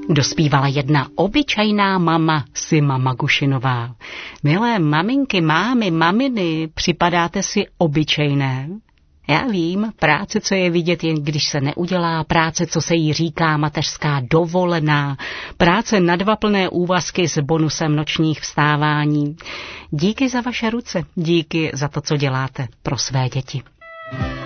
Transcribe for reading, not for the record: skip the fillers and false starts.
Dospívala jedna obyčejná mama Sima Magušinová. Milé maminky, mámy, maminy, připadáte si obyčejné? Já vím, práce, co je vidět, jen když se neudělá, práce, co se jí říká mateřská dovolená, práce na 2 plné úvazky s bonusem nočních vstávání. Díky za vaše ruce, díky za to, co děláte pro své děti.